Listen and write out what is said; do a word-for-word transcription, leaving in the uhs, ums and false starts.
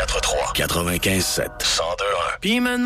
quatre trois quatre-vingt-quinze sept un zéro deux un. Puis